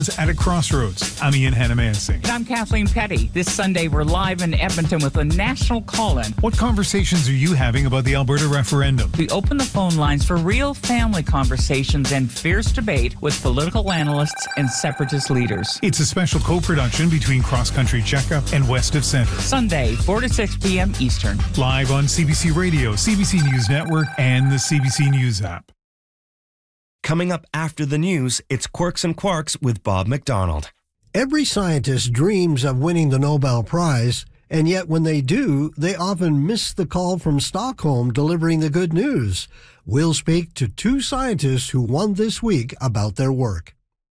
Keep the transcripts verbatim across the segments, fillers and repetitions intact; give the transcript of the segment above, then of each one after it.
At a crossroads. I'm Ian Hannamansing. And I'm Kathleen Petty. This Sunday, we're live in Edmonton with a national call-in. What conversations are you having about the Alberta referendum? We open the phone lines for real family conversations and fierce debate with political analysts and separatist leaders. It's a special co-production between Cross Country Checkup and West of Centre. Sunday, four to six p.m. Eastern. Live on C B C Radio, C B C News Network, and the C B C News app. Coming up after the news, it's Quirks and Quarks with Bob McDonald. Every scientist dreams of winning the Nobel Prize, and yet when they do, they often miss the call from Stockholm delivering the good news. We'll speak to two scientists who won this week about their work.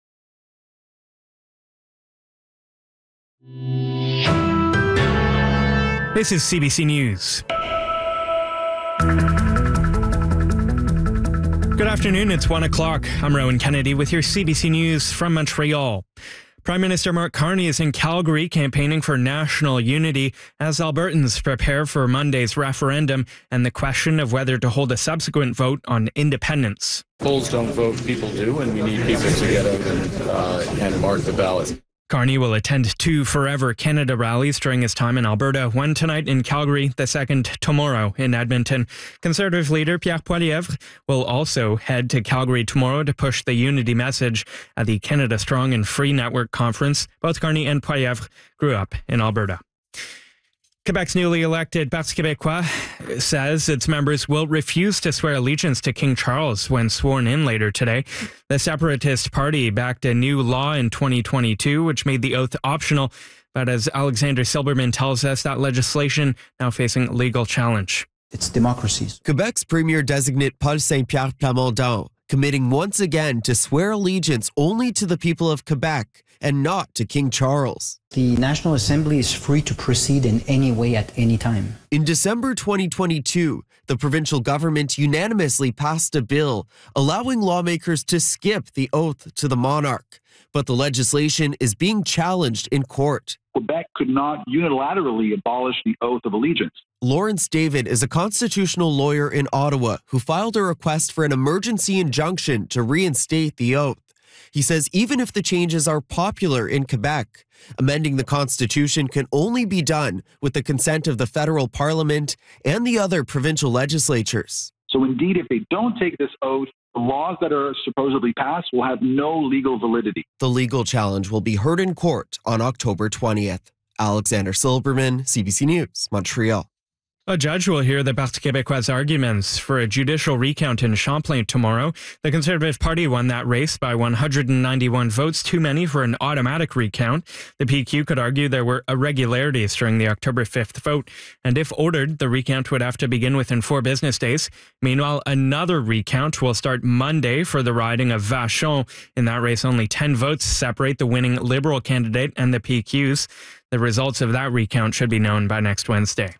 This is C B C News. Good afternoon, it's one o'clock. I'm Rowan Kennedy with your C B C News from Montreal. Prime Minister Mark Carney is in Calgary campaigning for national unity as Albertans prepare for Monday's referendum and the question of whether to hold a subsequent vote on independence. Polls don't vote, people do, and we need people to get out and, uh, and mark the ballot. Carney will attend two Forever Canada rallies during his time in Alberta, one tonight in Calgary, the second tomorrow in Edmonton. Conservative leader Pierre Poilievre will also head to Calgary tomorrow to push the unity message at the Canada Strong and Free Network conference. Both Carney and Poilievre grew up in Alberta. Quebec's newly elected Parti Québécois says its members will refuse to swear allegiance to King Charles when sworn in later today. The Separatist Party backed a new law in twenty twenty-two, which made the oath optional. But as Alexander Silberman tells us, that legislation now facing legal challenge. It's democracies. Quebec's Premier designate Paul Saint-Pierre Plamondon committing once again to swear allegiance only to the people of Quebec and not to King Charles. The National Assembly is free to proceed in any way at any time. In December twenty twenty-two, the provincial government unanimously passed a bill allowing lawmakers to skip the oath to the monarch. But the legislation is being challenged in court. Quebec could not unilaterally abolish the oath of allegiance. Lawrence David is a constitutional lawyer in Ottawa who filed a request for an emergency injunction to reinstate the oath. He says even if the changes are popular in Quebec, amending the Constitution can only be done with the consent of the federal parliament and the other provincial legislatures. So indeed, if they don't take this oath, the laws that are supposedly passed will have no legal validity. The legal challenge will be heard in court on October twentieth. Alexander Silberman, C B C News, Montreal. A judge will hear the Parti Québécois' arguments for a judicial recount in Champlain tomorrow. The Conservative Party won that race by one hundred ninety-one votes, too many for an automatic recount. The P Q could argue there were irregularities during the October fifth vote, and if ordered, the recount would have to begin within four business days. Meanwhile, another recount will start Monday for the riding of Vachon. In that race, only ten votes separate the winning Liberal candidate and the P Qs. The results of that recount should be known by next Wednesday.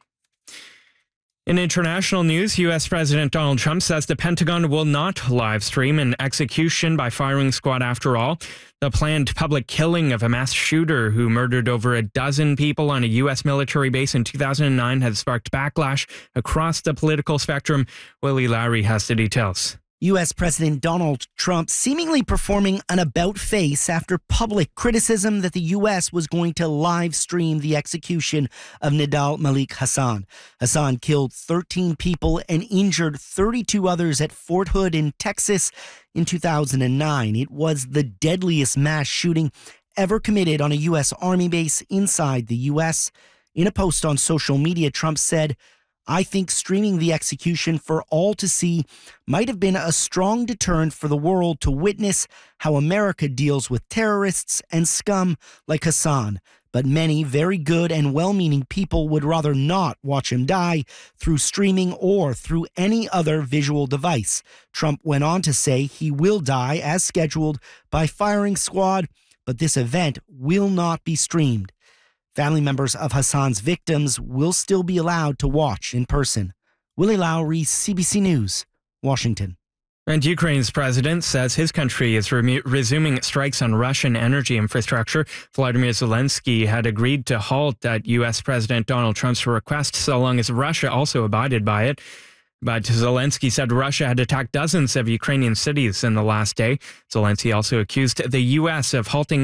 In international news, U S President Donald Trump says the Pentagon will not live stream an execution by firing squad after all. The planned public killing of a mass shooter who murdered over a dozen people on a U S military base in two thousand nine has sparked backlash across the political spectrum. Willie Lowry has the details. U S President Donald Trump seemingly performing an about-face after public criticism that the U S was going to live stream the execution of Nidal Malik Hasan. Hasan killed thirteen people and injured thirty-two others at Fort Hood in Texas in two thousand nine. It was the deadliest mass shooting ever committed on a U S Army base inside the U S. In a post on social media, Trump said, "I think streaming the execution for all to see might have been a strong deterrent for the world to witness how America deals with terrorists and scum like Hassan. But many very good and well-meaning people would rather not watch him die through streaming or through any other visual device." Trump went on to say he will die as scheduled by firing squad, but this event will not be streamed. Family members of Hassan's victims will still be allowed to watch in person. Willie Lowry, C B C News, Washington. And Ukraine's president says his country is re- resuming strikes on Russian energy infrastructure. Volodymyr Zelensky had agreed to halt at U S President Donald Trump's request so long as Russia also abided by it. But Zelensky said Russia had attacked dozens of Ukrainian cities in the last day. Zelensky also accused the U S of halting